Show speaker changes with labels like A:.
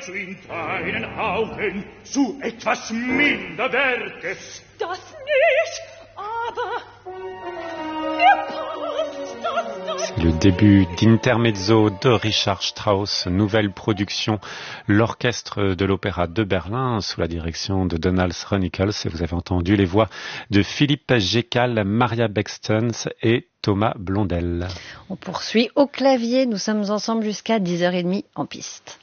A: also in deinen Augen zu etwas Minderwertes?
B: Das nicht, aber mir passt das.
C: C'est le début d'Intermezzo de Richard Strauss, nouvelle production, l'orchestre de l'Opéra de Berlin sous la direction de Donald Schroenikels, et vous avez entendu les voix de Philippe Gécal, Maria Bextons et Thomas Blondel.
D: On poursuit au clavier, nous sommes ensemble jusqu'à 10h30 en piste.